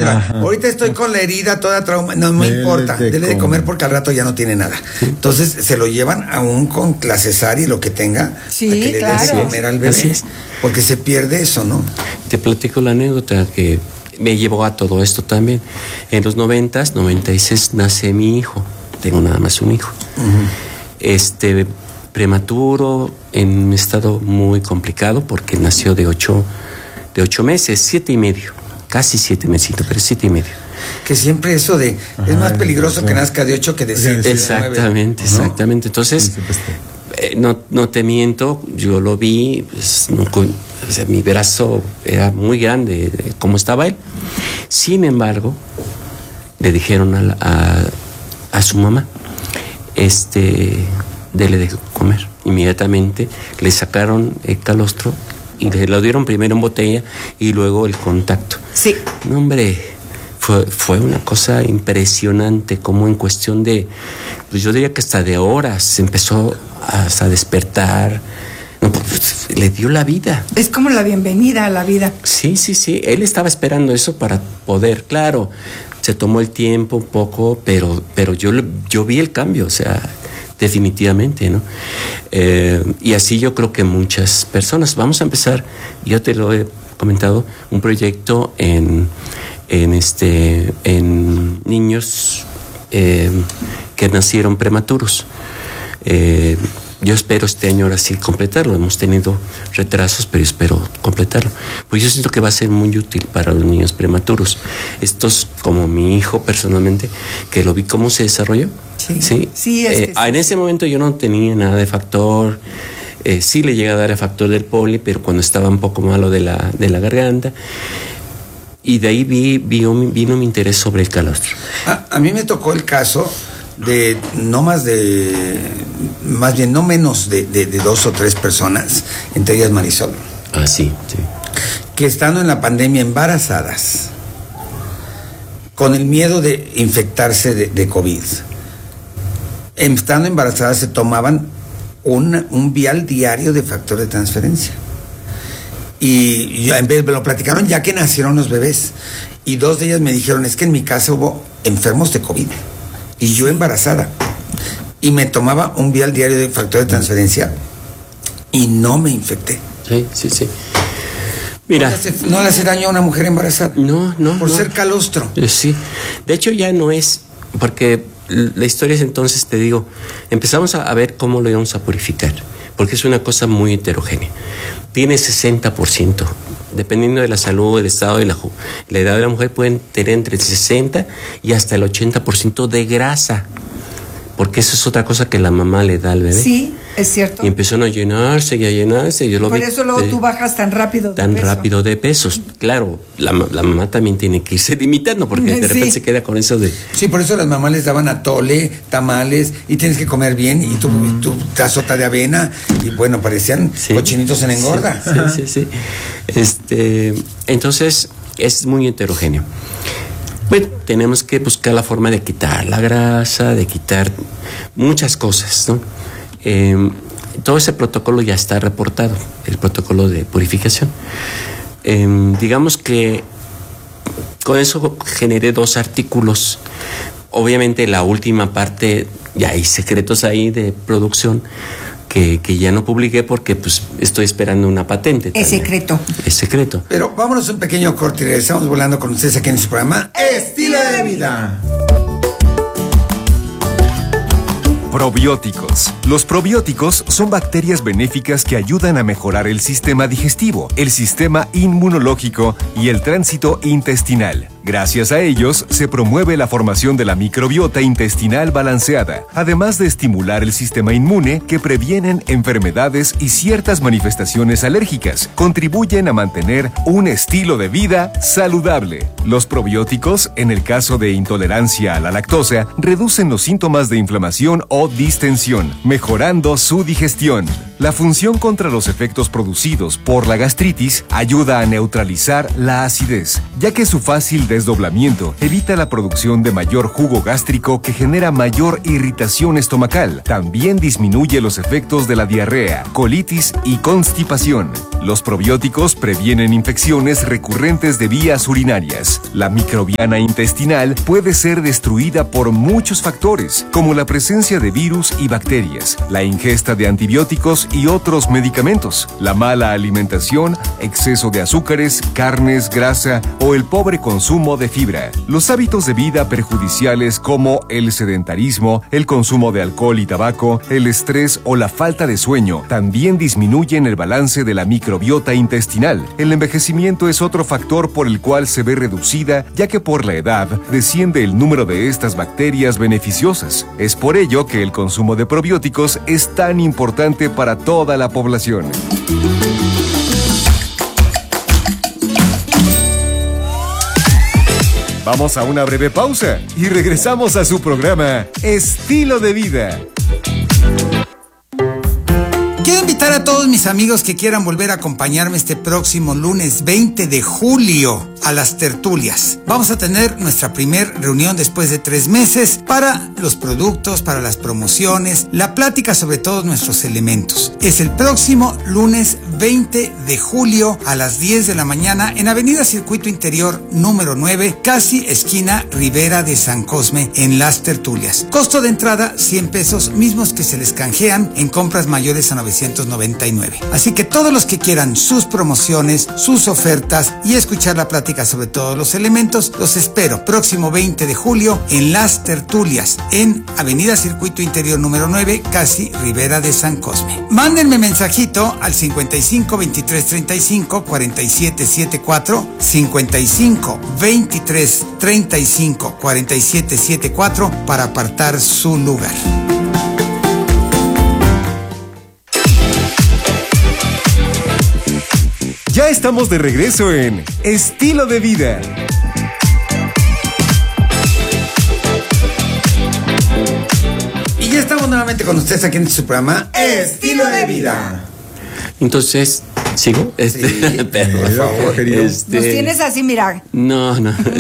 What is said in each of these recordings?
oiga, ahorita estoy con la herida toda trauma, no me importa, dele de comer porque al rato ya no tiene nada. Entonces se lo llevan aún con la cesárea y lo que tenga, sí, a que le claro. des de comer al bebé, porque se pierde eso, ¿no? Te platico la anécdota que me llevó a todo esto también. En los 96, nace mi hijo. Tengo nada más un hijo. Prematuro, en un estado muy complicado, porque nació de 8 meses, 7 y medio. Casi 7 mesitos, pero 7 y medio. Que siempre eso de, es más peligroso que nazca de 8 que de 7. Exactamente, exactamente. Entonces, no te miento, yo lo vi, pues, o sea, mi brazo era muy grande, como estaba él. Sin embargo, le dijeron a su mamá, dele de comer. Inmediatamente le sacaron el calostro y le lo dieron primero en botella y luego el contacto. Sí. No, hombre, fue una cosa impresionante, como en cuestión de, pues yo diría que hasta de horas se empezó a despertar. No, pues, le dio la vida. Es como la bienvenida a la vida. Sí. Él estaba esperando eso para poder, claro. Se tomó el tiempo un poco, pero yo vi el cambio, o sea, definitivamente, ¿no? Y así yo creo que muchas personas. Vamos a empezar, yo te lo he comentado, un proyecto en niños que nacieron prematuros. Yo espero este año ahora sí completarlo. Hemos tenido retrasos, pero espero completarlo. Pues yo siento que va a ser muy útil para los niños prematuros. Estos, como mi hijo personalmente, que lo vi cómo se desarrolló. Sí. En ese momento yo no tenía nada de factor. Sí le llega a dar el factor del poli, pero cuando estaba un poco malo de la vgarganta. Y de ahí vino mi interés sobre el calostro. A mí me tocó el caso de no menos de 2 o 3 personas, entre ellas Marisol. Sí. Que estando en la pandemia embarazadas, con el miedo de infectarse de COVID, estando embarazadas se tomaban un vial diario de factor de transferencia. Y en vez me lo platicaron ya que nacieron los bebés. Y 2 de ellas me dijeron, es que en mi casa hubo enfermos de COVID. Y yo embarazada. Y me tomaba un vial diario de factor de transferencia y no me infecté. Sí. Mira. No le hace daño a una mujer embarazada. No. Por ser calostro. Sí. De hecho ya no es, porque la historia es entonces, te digo, empezamos a ver cómo lo íbamos a purificar, porque es una cosa muy heterogénea. Tiene 60%. Dependiendo de la salud, del estado de la edad de la mujer, pueden tener entre el 60 y hasta el 80% de grasa. Porque eso es otra cosa que la mamá le da al bebé. Sí, es cierto. Y empezaron a llenarse. Yo lo Por vi, eso luego tú bajas tan rápido de pesos. Claro, la mamá también tiene que irse limitando, porque de repente se queda con eso de... Sí, por eso las mamás les daban atole, tamales, y tienes que comer bien, y tu tazota de avena, y bueno, parecían cochinitos en engorda. Sí. Entonces, es muy heterogéneo. Bueno, tenemos que buscar la forma de quitar la grasa, de quitar muchas cosas, ¿no? Todo ese protocolo ya está reportado, el protocolo de purificación. Digamos que con eso generé 2 artículos. Obviamente la última parte, ya hay secretos ahí de producción que ya no publiqué porque pues estoy esperando una patente. Es secreto. Es secreto. Pero vámonos a un pequeño corte y regresamos volando con ustedes aquí en su programa Estilo de Vida. Probióticos. Los probióticos son bacterias benéficas que ayudan a mejorar el sistema digestivo, el sistema inmunológico y el tránsito intestinal. Gracias a ellos, se promueve la formación de la microbiota intestinal balanceada, además de estimular el sistema inmune que previenen enfermedades y ciertas manifestaciones alérgicas. Contribuyen a mantener un estilo de vida saludable. Los probióticos, en el caso de intolerancia a la lactosa, reducen los síntomas de inflamación o distensión, mejorando su digestión. La función contra los efectos producidos por la gastritis ayuda a neutralizar la acidez, ya que su fácil desdoblamiento, evita la producción de mayor jugo gástrico que genera mayor irritación estomacal. También disminuye los efectos de la diarrea, colitis y constipación. Los probióticos previenen infecciones recurrentes de vías urinarias. La microbiana intestinal puede ser destruida por muchos factores, como la presencia de virus y bacterias, la ingesta de antibióticos y otros medicamentos, la mala alimentación, exceso de azúcares, carnes, grasa o el pobre consumo de fibra. Los hábitos de vida perjudiciales como el sedentarismo, el consumo de alcohol y tabaco, el estrés o la falta de sueño también disminuyen el balance de la microbiota intestinal. El envejecimiento es otro factor por el cual se ve reducida, ya que por la edad desciende el número de estas bacterias beneficiosas. Es por ello que el consumo de probióticos es tan importante para toda la población. Vamos a una breve pausa y regresamos a su programa Estilo de Vida. Quiero invitar a todos mis amigos que quieran volver a acompañarme este próximo lunes 20 de julio a las tertulias. Vamos a tener nuestra primera reunión después de 3 meses para los productos, para las promociones, la plática sobre todos nuestros elementos. Es el próximo lunes 20 de julio a las 10 de la mañana en Avenida Circuito Interior número 9, casi esquina Ribera de San Cosme, en las tertulias. Costo de entrada 100 pesos, mismos que se les canjean en compras mayores a 999. Así que todos los que quieran sus promociones, sus ofertas y escuchar la plática sobre todos los elementos, los espero próximo 20 de julio en las tertulias en Avenida Circuito Interior número 9, casi Ribera de San Cosme. Mándenme mensajito al 55 23 35 47 74, 55 23 35 47 74 para apartar su lugar. Ya estamos de regreso en Estilo de Vida. Y ya estamos nuevamente con ustedes aquí en su programa Estilo de Vida. Entonces, ¿sigo? Pero, por favor. Nos tienes así, mira. No.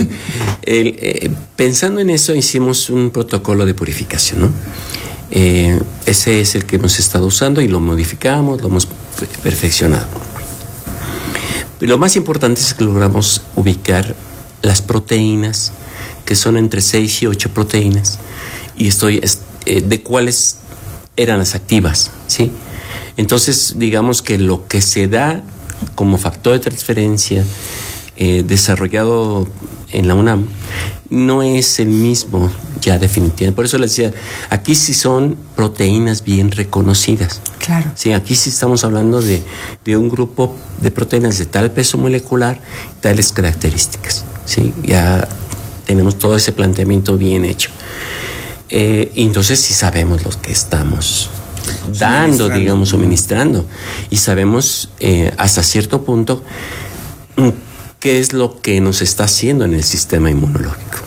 Pensando en eso, hicimos un protocolo de purificación, ¿no? Ese es el que hemos estado usando y lo modificamos, lo hemos perfeccionado. Lo más importante es que logramos ubicar las proteínas, que son entre 6 y 8 proteínas, y de cuáles eran las activas, ¿sí? Entonces, digamos que lo que se da como factor de transferencia desarrollado en la UNAM no es el mismo ya definitivamente. Por eso les decía, aquí sí son proteínas bien reconocidas. Claro. Sí, aquí sí estamos hablando de un grupo de proteínas de tal peso molecular, tales características. Sí, ya tenemos todo ese planteamiento bien hecho. Y entonces sí sabemos lo que estamos dando, digamos, suministrando. Y sabemos hasta cierto punto qué es lo que nos está haciendo en el sistema inmunológico.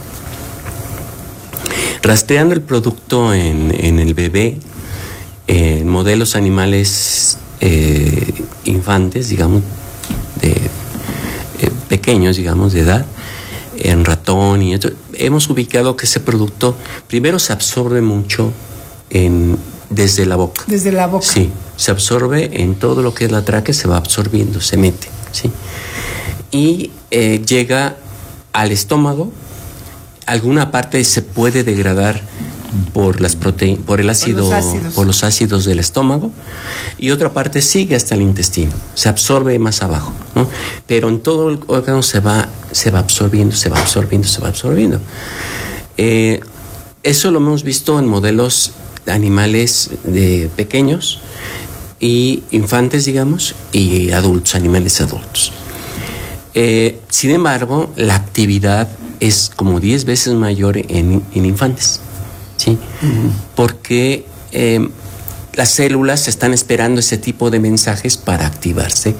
Rastreando el producto en el bebé, en modelos animales infantes, digamos, pequeños, digamos, de edad, en ratón y esto, hemos ubicado que ese producto primero se absorbe mucho desde la boca. Desde la boca. Sí, se absorbe en todo lo que es la tráquea, se va absorbiendo, se mete, ¿sí? Y llega al estómago. Alguna parte se puede degradar por las proteínas, por los ácidos del estómago, y otra parte sigue hasta el intestino, se absorbe más abajo, ¿no? Pero en todo el órgano se va absorbiendo. Eso lo hemos visto en modelos animales pequeños y infantes, digamos, y adultos, animales adultos. Sin embargo, la actividad es como 10 veces mayor en infantes, ¿sí? Uh-huh. Porque las células están esperando ese tipo de mensajes para activarse,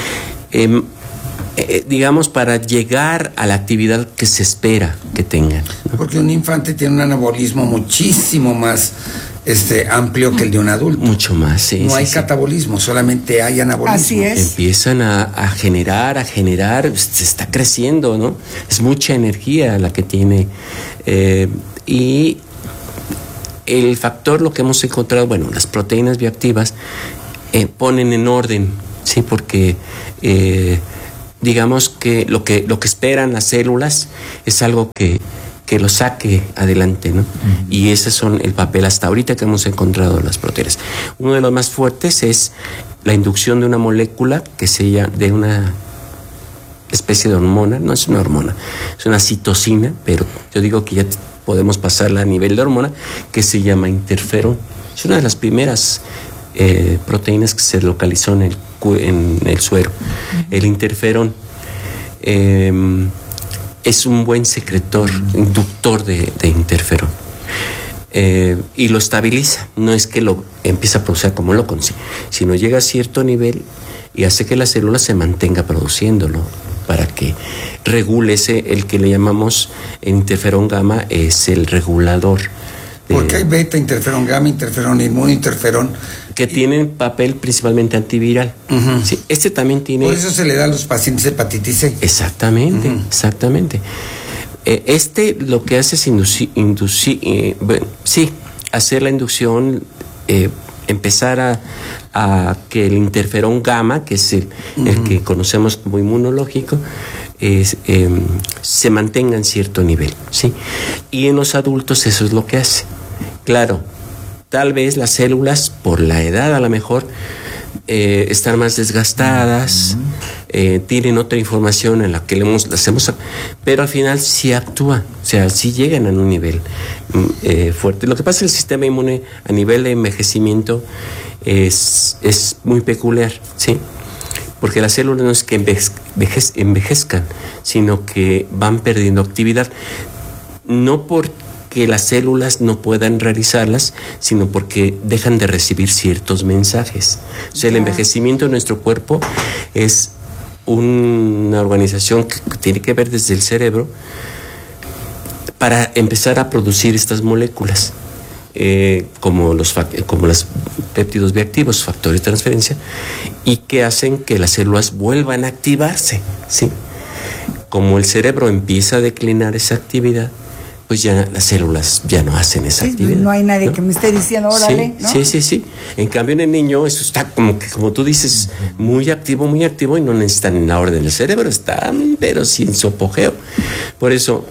digamos, para llegar a la actividad que se espera que tengan, ¿no? Porque un infante tiene un anabolismo muchísimo más amplio que el de un adulto. Mucho más, sí. No sí, hay sí. catabolismo, solamente hay anabolismo. Así es. Empiezan a generar, se está creciendo, ¿no? Es mucha energía la que tiene. Y el factor, lo que hemos encontrado, bueno, las proteínas bioactivas ponen en orden, ¿sí? Porque digamos que lo que esperan las células es algo que lo saque adelante, ¿no? Uh-huh. Y ese son el papel hasta ahorita que hemos encontrado las proteínas. Uno de los más fuertes es la inducción de una molécula que se llama, de una especie de hormona, no es una hormona, es una citosina, pero yo digo que ya podemos pasarla a nivel de hormona, que se llama interferón. Es una de las primeras proteínas que se localizó en el suero. Uh-huh. El interferón es un buen secretor, inductor de interferón. Y lo estabiliza. No es que lo empiece a producir como loco, sino llega a cierto nivel y hace que la célula se mantenga produciéndolo para que regule el que le llamamos interferón gamma, es el regulador. Porque hay beta, interferón gamma, interferón inmuno, interferón. Que tienen papel principalmente antiviral. Uh-huh. Sí, este también tiene... Por eso se le da a los pacientes hepatitis C. Exactamente, uh-huh. Exactamente. Lo que hace es hacer la inducción, empezar a que el interferón gamma, que es el que conocemos como inmunológico, se mantenga en cierto nivel, ¿sí? Y en los adultos eso es lo que hace. Claro, tal vez las células, por la edad a lo mejor, están más desgastadas, tienen otra información en la que las hemos, pero al final sí actúa, o sea, sí llegan a un nivel fuerte. Lo que pasa es que el sistema inmune a nivel de envejecimiento es muy peculiar, ¿sí? Porque las células no es que envejezcan, sino que van perdiendo actividad, no porque las células no puedan realizarlas, sino porque dejan de recibir ciertos mensajes. O sea, el envejecimiento de nuestro cuerpo es una organización que tiene que ver desde el cerebro para empezar a producir estas moléculas, como los péptidos bioactivos, factores de transferencia, y que hacen que las células vuelvan a activarse, ¿sí? Como el cerebro empieza a declinar esa actividad, pues ya las células ya no hacen esa actividad. No hay nadie, ¿no?, que me esté diciendo, órale, sí, ¿no? Sí. En cambio, en el niño eso está como tú dices, muy activo, y no necesitan en la orden del cerebro, están, pero sin su apogeo. Por eso,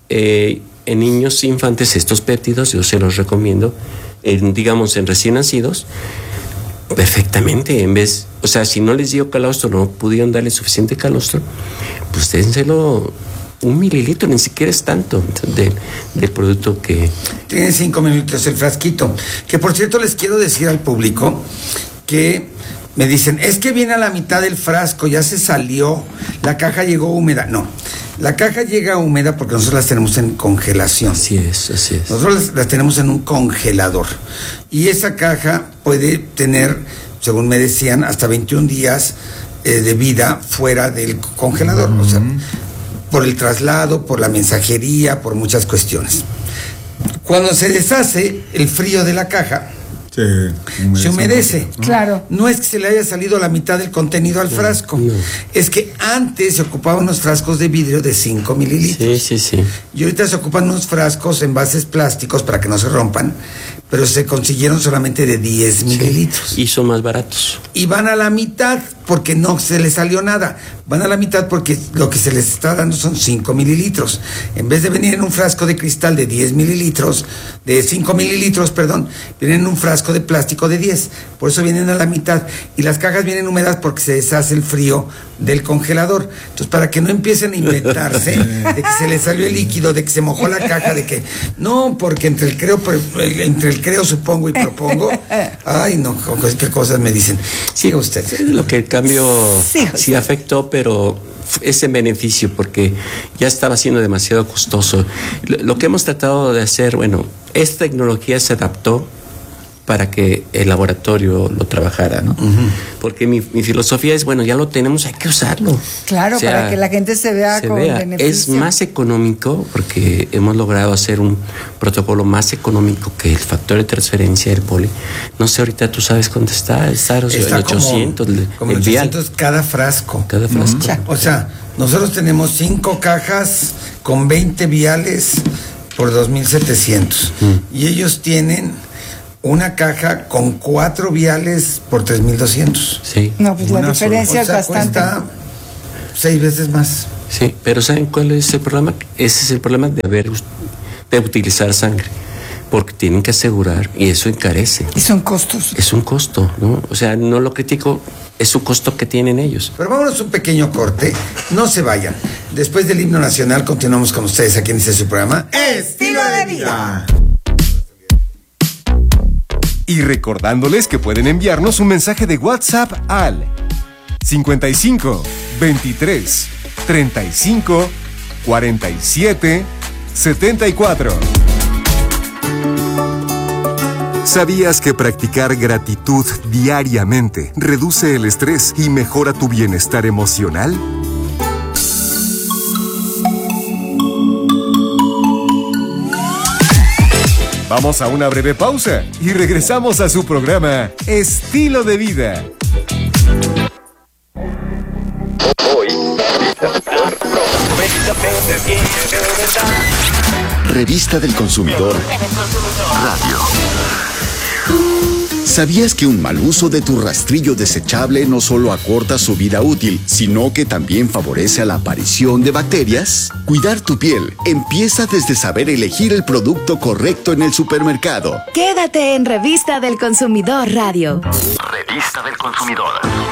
en niños infantes, estos péptidos yo se los recomiendo, digamos, en recién nacidos, perfectamente, o sea, si no les dio calostro, no pudieron darle suficiente calostro, pues dénselo 1 mililitro, ni siquiera es tanto del producto que... Tiene 5 mililitros el frasquito, que por cierto les quiero decir al público que me dicen, es que viene a la mitad del frasco, ya se salió, la caja llegó húmeda. No, la caja llega húmeda porque nosotros las tenemos en congelación. Así es. Nosotros las tenemos en un congelador. Y esa caja puede tener, según me decían, hasta 21 días de vida fuera del congelador. O sea, por el traslado, por la mensajería, por muchas cuestiones. Cuando se deshace el frío de la caja, se humedece. Claro. No es que se le haya salido la mitad del contenido al frasco. No. Es que antes se ocupaban unos frascos de vidrio de 5 mililitros. Sí. Y ahorita se ocupan unos frascos en envases plásticos para que no se rompan, pero se consiguieron solamente de 10 mililitros. Y son más baratos. Y van a la mitad porque no se les salió nada. Van a la mitad porque lo que se les está dando son 5 mililitros. En vez de venir en un frasco de cristal de 10 mililitros, de 5 mililitros, perdón, vienen en un frasco de plástico de 10. Por eso vienen a la mitad. Y las cajas vienen húmedas porque se deshace el frío del congelador. Entonces, para que no empiecen a inventarse de que se les salió el líquido, de que se mojó la caja, de que... No, porque entre el creo supongo y propongo... Ay, no, qué cosas me dicen. Siga usted. Lo que el cambio sí afectó, pero es en beneficio porque ya estaba siendo demasiado costoso. Lo que hemos tratado de hacer, bueno, esta tecnología se adaptó para que el laboratorio lo trabajara, ¿no? Porque mi filosofía es, bueno, ya lo tenemos, hay que usarlo. Claro, para que la gente se vea con beneficio. Es más económico porque hemos logrado hacer un protocolo más económico que el factor de transferencia del poli. No sé, ahorita tú sabes cuánto está en 800. Como 800 cada frasco. Cada frasco. O sea, nosotros tenemos 5 cajas con 20 viales por 2,700. Y ellos tienen una caja con 4 viales por 3,200. Sí. No, pues la diferencia es bastante. Cuesta 6 veces más. Sí, pero ¿saben cuál es el problema? Ese es el problema de utilizar sangre. Porque tienen que asegurar, y eso encarece. Y son costos. Es un costo, ¿no? O sea, no lo critico, es un costo que tienen ellos. Pero vámonos un pequeño corte, no se vayan. Después del himno nacional continuamos con ustedes aquí en este su programa Estilo de Vida. Y recordándoles que pueden enviarnos un mensaje de WhatsApp al 55 23 35 47 74. ¿Sabías que practicar gratitud diariamente reduce el estrés y mejora tu bienestar emocional? Vamos a una breve pausa y regresamos a su programa Estilo de Vida. Revista del Consumidor Radio. ¿Sabías que un mal uso de tu rastrillo desechable no solo acorta su vida útil, sino que también favorece a la aparición de bacterias? Cuidar tu piel empieza desde saber elegir el producto correcto en el supermercado. Quédate en Revista del Consumidor Radio. Revista del Consumidor.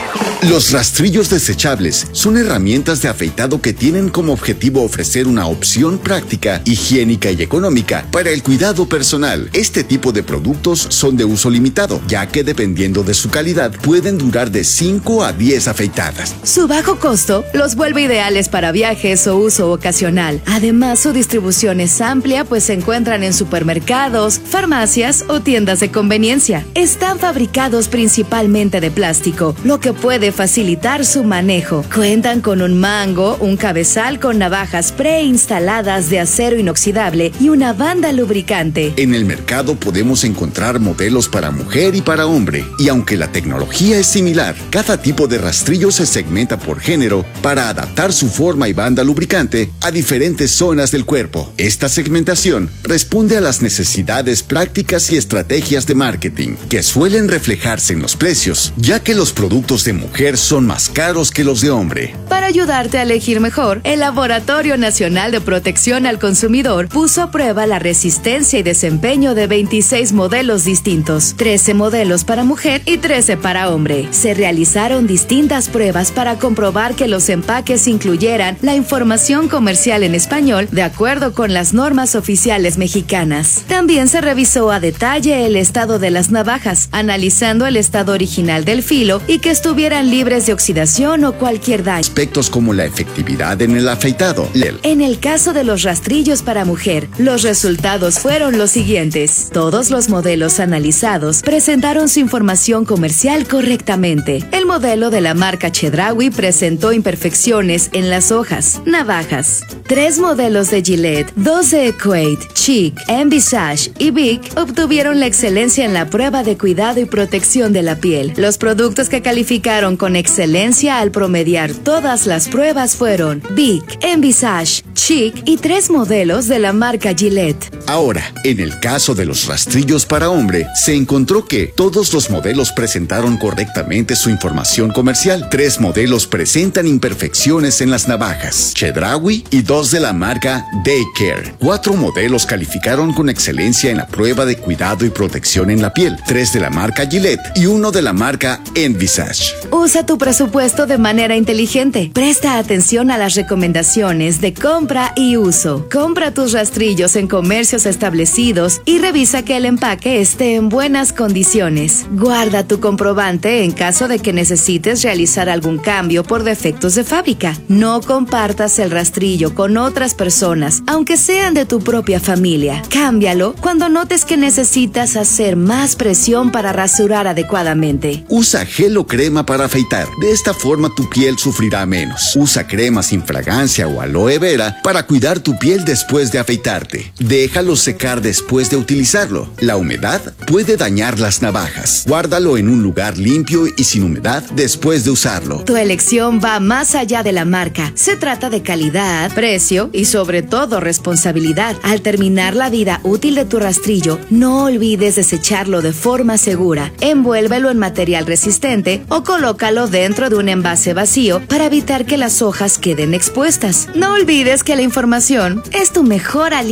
Los rastrillos desechables son herramientas de afeitado que tienen como objetivo ofrecer una opción práctica, higiénica y económica para el cuidado personal. Este tipo de productos son de uso limitado, ya que dependiendo de su calidad pueden durar de 5 a 10 afeitadas. Su bajo costo los vuelve ideales para viajes o uso ocasional. Además, su distribución es amplia, pues se encuentran en supermercados, farmacias o tiendas de conveniencia. Están fabricados principalmente de plástico, lo que puede facilitar su manejo. Cuentan con un mango, un cabezal con navajas preinstaladas de acero inoxidable y una banda lubricante. En el mercado podemos encontrar modelos para mujer y para hombre, y aunque la tecnología es similar, cada tipo de rastrillo se segmenta por género para adaptar su forma y banda lubricante a diferentes zonas del cuerpo. Esta segmentación responde a las necesidades prácticas y estrategias de marketing, que suelen reflejarse en los precios, ya que los productos de mujer son más caros que los de hombre. Para ayudarte a elegir mejor, el Laboratorio Nacional de Protección al Consumidor puso a prueba la resistencia y desempeño de 26 modelos distintos, 13 modelos para mujer y 13 para hombre. Se realizaron distintas pruebas para comprobar que los empaques incluyeran la información comercial en español de acuerdo con las normas oficiales mexicanas. También se revisó a detalle el estado de las navajas, analizando el estado original del filo y que estuvieran libres de oxidación o cualquier daño. Aspectos como la efectividad en el afeitado. En el caso de los rastrillos para mujer, los resultados fueron los siguientes. Todos los modelos analizados presentaron su información comercial correctamente. El modelo de la marca Chedraui presentó imperfecciones en las hojas, navajas. 3 modelos de Gillette, 2 de Equate, Chic, Envisage y Bic obtuvieron la excelencia en la prueba de cuidado y protección de la piel. Los productos que calificaron con excelencia al promediar todas las pruebas fueron Bic, Envisage, Chic y 3 modelos de la marca Gillette. Ahora, en el caso de los rastrillos para hombre, se encontró que todos los modelos presentaron correctamente su información comercial. 3 modelos presentan imperfecciones en las navajas, Chedraui y 2 de la marca Daycare. 4 modelos calificaron con excelencia en la prueba de cuidado y protección en la piel, 3 de la marca Gillette y 1 de la marca Envisage. Usa tu presupuesto de manera inteligente. Presta atención a las recomendaciones de compra y uso. Compra tus rastrillos en comercios establecidos y revisa que el empaque esté en buenas condiciones. Guarda tu comprobante en caso de que necesites realizar algún cambio por defectos de fábrica. No compartas el rastrillo con otras personas, aunque sean de tu propia familia. Cámbialo cuando notes que necesitas hacer más presión para rasurar adecuadamente. Usa gel o crema para afeitar. De esta forma tu piel sufrirá menos. Usa crema sin fragancia o aloe vera para cuidar tu piel después de afeitarte. Déjalo secar después de utilizarlo. La humedad puede dañar las navajas. Guárdalo en un lugar limpio y sin humedad después de usarlo. Tu elección va más allá de la marca. Se trata de calidad, precio y sobre todo responsabilidad. Al terminar la vida útil de tu rastrillo, no olvides desecharlo de forma segura. Envuélvelo en material resistente o colócalo dentro de un envase vacío para evitar que las hojas queden expuestas. No olvides que la información es tu mejor aliado.